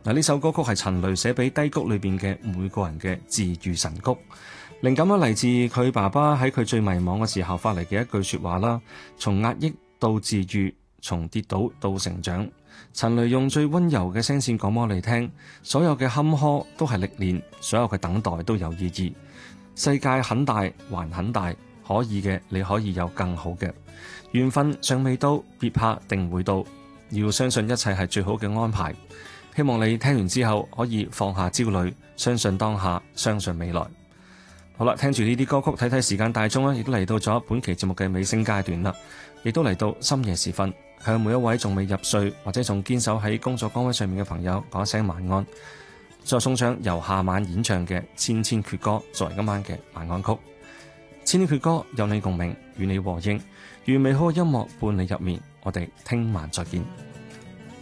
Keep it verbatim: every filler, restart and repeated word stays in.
嗱，呢首歌曲係陳雷寫俾低谷裏邊嘅每個人嘅治癒神曲，靈感咧嚟自佢爸爸喺佢最迷茫嘅時候發嚟嘅一句說話啦。從壓抑到治癒，從跌倒到成長，陳雷用最溫柔嘅聲線講俾我哋聽，所有嘅坎坷都係歷練，所有嘅等待都有意義。世界很大，還很大，可以嘅你可以有更好嘅。緣分尚未到，別怕，定會到。要相信一切係最好嘅安排。希望你聽完之後可以放下焦慮，相信當下，相信未來。好啦，聽住呢啲歌曲，睇睇時間大鐘咧，亦都嚟到咗本期節目嘅尾聲階段啦，亦都嚟到深夜時分，向每一位仲未入睡或者仲堅守喺工作崗位上面嘅朋友講一聲晚安，再送上由夏晚演唱嘅《千千闕歌》作為今晚嘅晚安曲。千千闕歌有你共鳴，與你和應，願美好嘅音樂伴你入眠。我哋聽晚再見。